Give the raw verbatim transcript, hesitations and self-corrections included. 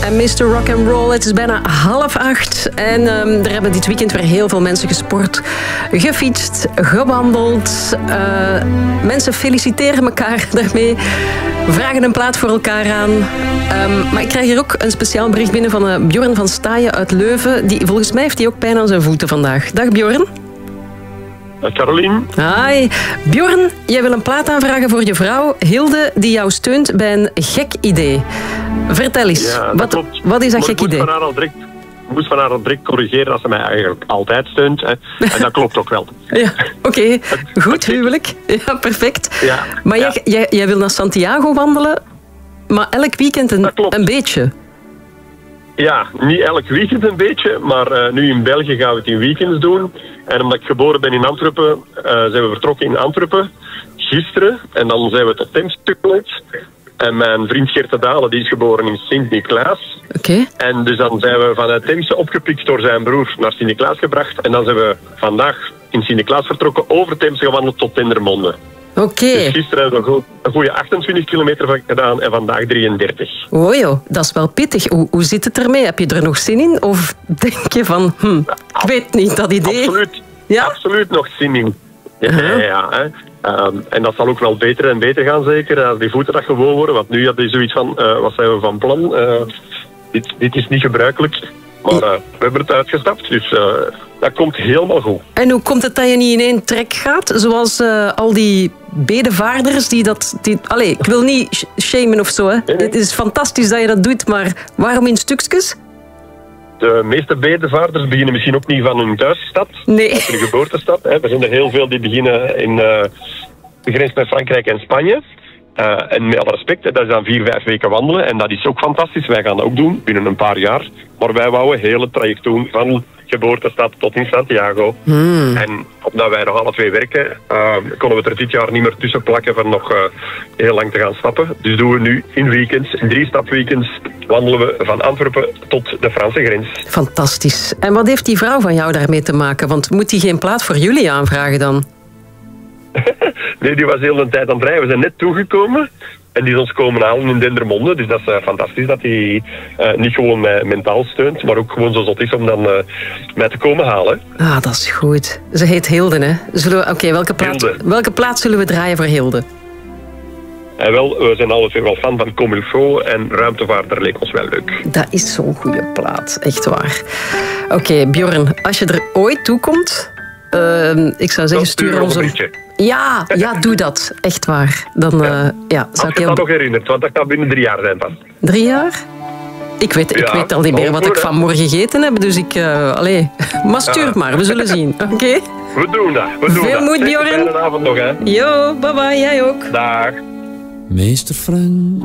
en mister Rock'n'Roll. Het is bijna half acht en um, er hebben dit weekend weer heel veel mensen gesport, gefietst, gewandeld. Uh, mensen feliciteren elkaar daarmee, vragen een plaat voor elkaar aan. Um, maar ik krijg hier ook een speciaal bericht binnen van uh, Bjorn van Staaien uit Leuven. Die, volgens mij heeft hij ook pijn aan zijn voeten vandaag. Dag Bjorn. Dag Caroline. Hi. Bjorn, jij wil een plaat aanvragen voor je vrouw Hilde, die jou steunt bij een gek idee. Vertel eens, Ja, wat, wat is dat gek idee? Van haar al direct, ik moest van haar al direct corrigeren dat ze mij eigenlijk altijd steunt. Hè. En dat klopt ook wel. Ja, oké. Okay. Goed huwelijk. Ja, perfect. Ja, maar ja. Jij, jij, jij wil naar Santiago wandelen, maar elk weekend een, een beetje. Ja, niet elk weekend een beetje, maar uh, nu in België gaan we het in weekends doen. En omdat ik geboren ben in Antwerpen, uh, zijn we vertrokken in Antwerpen gisteren. En dan zijn we tot Temse gekomen. En mijn vriend Geert de Dalen, die is geboren in Sint-Niklaas. Oké. Okay. En dus dan zijn we vanuit Temse opgepikt door zijn broer naar Sint-Niklaas gebracht. En dan zijn we vandaag in Sint-Niklaas vertrokken, over Temse gewandeld tot Dendermonde. Oké. Okay. Dus gisteren hebben we een goede achtentwintig kilometer gedaan en vandaag drieëndertig. Oh joh, dat is wel pittig. Hoe, hoe zit het ermee? Heb je er nog zin in? Of denk je van, hm, ik weet niet, dat idee... Absoluut, ja? absoluut nog zin in. Ja, uh-huh. ja, hè. Um, en dat zal ook wel beter en beter gaan, zeker, als die voeten dat gewoon worden. Want nu had hij zoiets van, uh, wat zijn we van plan? Uh, dit, dit is niet gebruikelijk. Maar uh, we hebben het uitgestapt, dus uh, dat komt helemaal goed. En hoe komt het dat je niet in één trek gaat? Zoals uh, al die bedevaarders die dat... Die, allez, ik wil niet shamen of zo, hè. Nee, nee. Het is fantastisch dat je dat doet, maar waarom in stukjes? De meeste bedevaarders beginnen misschien ook niet van hun thuisstad, nee. Uit hun geboortestad. Hè. Er zijn er heel veel die beginnen in uh, de grens met Frankrijk en Spanje. Uh, en met alle respect, dat is dan vier, vijf weken wandelen. En dat is ook fantastisch. Wij gaan dat ook doen binnen een paar jaar. Maar wij wouden het hele traject doen van geboortestad tot in Santiago. Hmm. En omdat wij nog alle twee werken, uh, konden we het er dit jaar niet meer tussen plakken van nog uh, heel lang te gaan stappen. Dus doen we nu in weekends, in drie stapweekends, wandelen we van Antwerpen tot de Franse grens. Fantastisch. En wat heeft die vrouw van jou daarmee te maken? Want moet die geen plaat voor jullie aanvragen dan? Nee, die was heel de tijd aan het rijden. We zijn net toegekomen en die is ons komen halen in Dendermonde. Dus dat is uh, fantastisch dat hij uh, niet gewoon mij mentaal steunt, maar ook gewoon zo zot is om dan uh, mij te komen halen. Ah, dat is goed. Ze heet Hilde, hè? Oké, okay, welke, plaat, welke plaat zullen we draaien voor Hilde? En wel, we zijn alle twee wel fan van Comme il faut en Ruimtevaarder leek ons wel leuk. Dat is zo'n goede plaat, echt waar. Oké, okay, Bjorn, als je er ooit toe komt, uh, ik zou zeggen, stuur ons een... Ja, ja, doe dat. Echt waar. Dan, uh, ja, zou Als je heel... dat nog herinnert, want dat gaat binnen drie jaar zijn van. Drie jaar? Ik weet, ik ja, weet al niet meer wat ik vanmorgen gegeten heb, dus ik... Uh, allee, maar stuur ja. maar, we zullen zien. Oké? Okay? We doen dat, we doen Veel dat. moed, Bjorn. Fijne avond nog, hè. Jo, bye bye, jij ook. Dag. Meester Frank